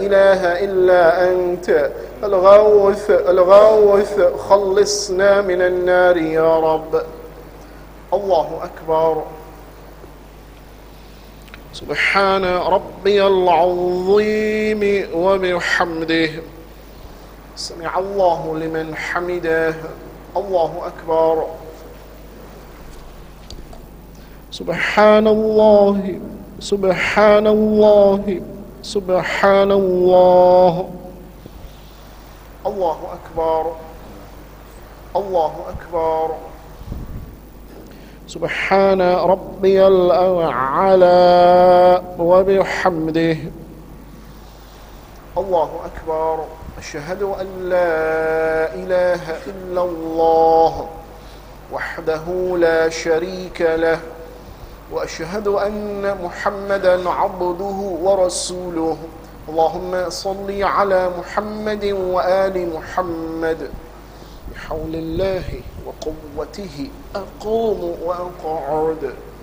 إله إلا أنت الغوث الغوث، خلصنا من النار يا رب. الله أكبر. سبحان ربي العظيم وبحمده، سمع الله لمن حمده. الله أكبر. سبحان الله سبحان الله سبحان الله. الله أكبر. الله أكبر. سبحان ربي الأعلى وبحمده. الله أكبر. أشهد أن لا إله إلا الله وحده لا شريك له، وأشهد أن محمدا عبده ورسوله. اللهم صل على محمد وآل محمد. بحول الله وقوته أقوم وأقعد.